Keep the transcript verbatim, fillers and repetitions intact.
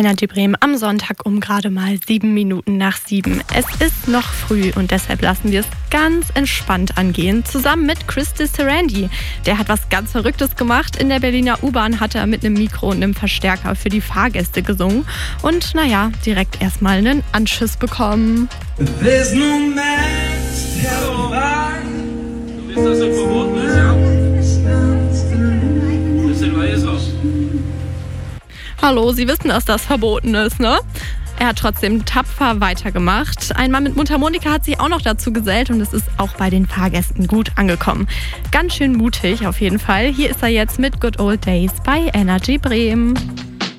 Energy Bremen am Sonntag um gerade mal sieben Minuten nach sieben. Es ist noch früh und deshalb lassen wir es ganz entspannt angehen. Zusammen mit Christy Sarandi. Der hat was ganz Verrücktes gemacht. In der Berliner U-Bahn hat er mit einem Mikro und einem Verstärker für die Fahrgäste gesungen. Und naja, direkt erstmal einen Anschiss bekommen. There's no match held by. Du weißt, dass das verboten ist, ja? Bisschen weiß auch. Hallo, Sie wissen, dass das verboten ist, ne? Er hat trotzdem tapfer weitergemacht. Ein Mann mit Mundharmonika hat sich auch noch dazu gesellt und es ist auch bei den Fahrgästen gut angekommen. Ganz schön mutig auf jeden Fall. Hier ist er jetzt mit Good Old Days bei Energy Bremen.